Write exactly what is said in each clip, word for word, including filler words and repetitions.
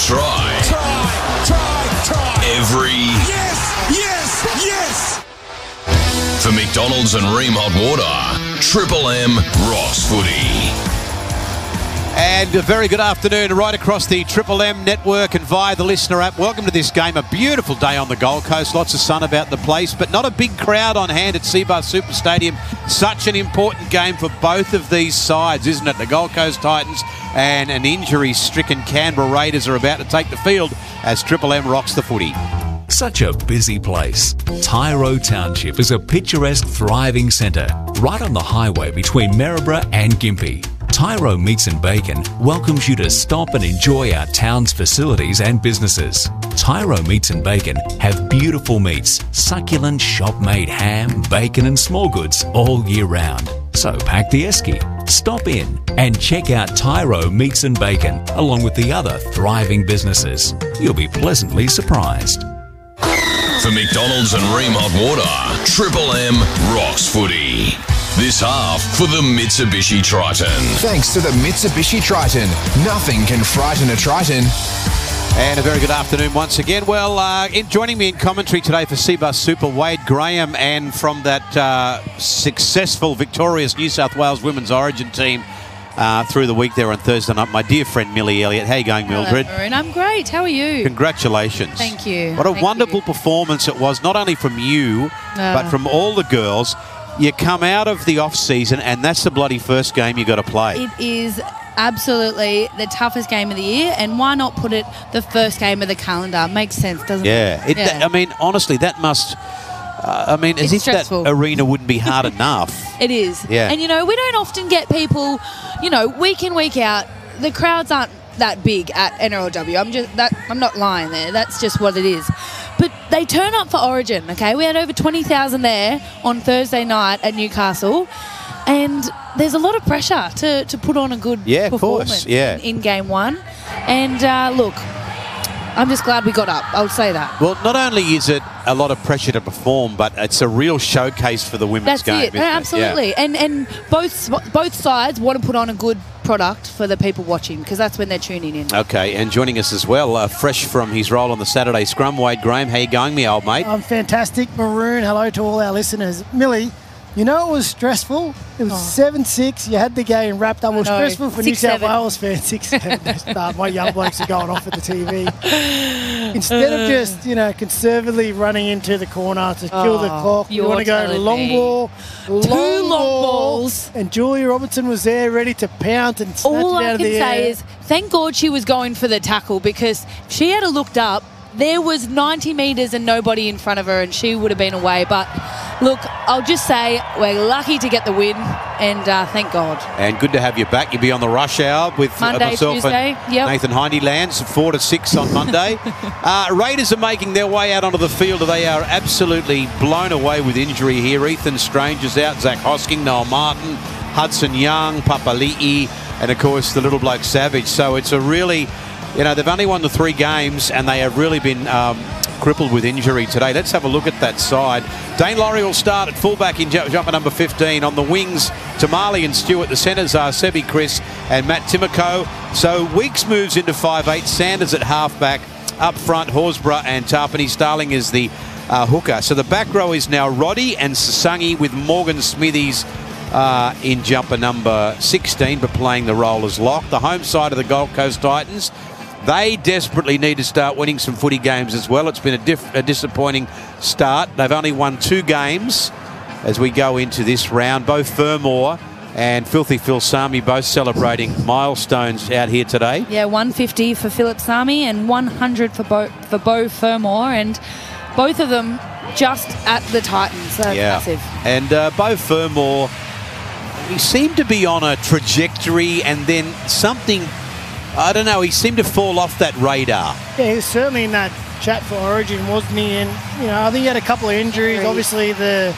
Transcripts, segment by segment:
try. Try, try, try. Every... Yes, yes, yes. For McDonald's and Ream Hot Water, Triple M Ross Footy. And a very good afternoon right across the Triple M network and via the Listener app. Welcome to this game. A beautiful day on the Gold Coast. Lots of sun about the place, but not a big crowd on hand at Cbus Super Stadium. Such an important game for both of these sides, isn't it? The Gold Coast Titans and an injury-stricken Canberra Raiders are about to take the field as Triple M rocks the footy. Such a busy place. Tyro Township is a picturesque, thriving centre right on the highway between Maryborough and Gympie. Tyro Meats and Bacon welcomes you to stop and enjoy our town's facilities and businesses. Tyro Meats and Bacon have beautiful meats, succulent shop-made ham, bacon and small goods all year round. So pack the esky, stop in and check out Tyro Meats and Bacon along with the other thriving businesses. You'll be pleasantly surprised. For McDonald's and Ream Hot Water, Triple M rocks footy. This half for the Mitsubishi Triton. Thanks to the Mitsubishi Triton. Nothing can frighten a Triton. And a very good afternoon once again. Well, uh, in, joining me in commentary today for Cbus Super, Wade Graham, and from that uh, successful, victorious New South Wales Women's Origin team uh, through the week there on Thursday night, my dear friend Millie Elliott. How are you going, Mildred? Hello, Maroon. I'm great. How are you? Congratulations. Thank you. What a Thank wonderful you. performance it was, not only from you, Uh. but from all the girls. You come out of the off-season, and that's the bloody first game you got to play. It is absolutely the toughest game of the year, and why not put it the first game of the calendar? Makes sense, doesn't Yeah. it? It, I mean, honestly, that must... Uh, I mean, as It's if stressful. that arena wouldn't be hard enough. It is. Yeah. And, you know, we don't often get people, you know, week in, week out, the crowds aren't that big at N R L W. I'm just that I'm not lying there. That's just what it is. But they turn up for Origin, okay? We had over twenty thousand there on Thursday night at Newcastle, and there's a lot of pressure to, to put on a good Yeah, of performance course, yeah. in, in game one. And uh, look, I'm just glad we got up. I'll say that. Well, not only is it a lot of pressure to perform, but it's a real showcase for the women's That's game. it. isn't Absolutely. Yeah. And and both both sides want to put on a good product for the people watching, because that's when they're tuning in. Okay, and joining us as well, uh, fresh from his role on the Saturday Scrum, Wade Graham. How you going, me old mate? I'm fantastic, Maroon. Hello to all our listeners. Millie, you know it was stressful? It was seven six. You had the game wrapped up. It was I know. stressful for six, New South seven. Wales fans. six seven. Nah, my young blokes are going off at the T V. Instead of just, you know, conservatively running into the corner to kill the Oh, clock, you you're want to go telling long me. ball, long Two long ball. balls. And Julia Robertson was there ready to pounce and snatch All it out I of can the say air. is thank God she was going for the tackle, because if she had looked up, there was ninety metres and nobody in front of her, and she would have been away. But look, I'll just say we're lucky to get the win, and uh, thank God. And good to have you back. You'll be on the rush hour with uh, Monday, myself Tuesday, and yep. Nathan Hindylands, four to six on Monday. uh, Raiders are making their way out onto the field. They are absolutely blown away with injury here. Ethan Strange is out, Zach Hosking, Noel Martin, Hudson Young, Papali'i, and of course the little bloke Savage. So it's a really, you know, they've only won the three games and they have really been um, crippled with injury today. Let's have a look at that side. Dane Laurie will start at fullback in ju- jumper number fifteen. On the wings, Tamale and Stewart. The centres are Sebi Chris and Matt Timoko. So Weeks moves into five eight. Sanders at halfback. Up front, Horsburgh and Tarpany. Starling is the uh, hooker. So the back row is now Roddy and Sasangi, with Morgan Smithies uh, in jumper number sixteen, but playing the role as lock. The home side of the Gold Coast Titans, they desperately need to start winning some footy games as well. It's been a, diff- a disappointing start. They've only won two games as we go into this round. Both Fermor and Filthy Phil Sami both celebrating milestones out here today. Yeah, one fifty for Philip Sami and one hundred for Bo, for Bo Fermor, and both of them just at the Titans. So Yeah. massive. And uh, Bo Fermor, he seemed to be on a trajectory, and then something, I don't know, he seemed to fall off that radar. Yeah, he was certainly in that chat for Origin, wasn't he? And, you know, I think he had a couple of injuries. Injuries. Obviously, the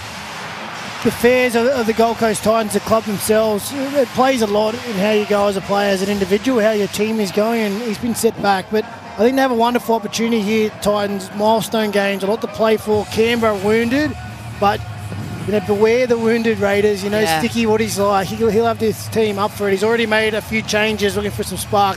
the fares of, of the Gold Coast Titans, the club themselves, it plays a lot in how you go as a player, as an individual, how your team is going, and he's been set back. But I think they have a wonderful opportunity here, Titans, milestone games, a lot to play for. Canberra wounded, but, you know, beware the wounded Raiders. You know, Yeah. Sticky, what he's like. He'll, he'll have this team up for it. He's already made a few changes, looking for some spark.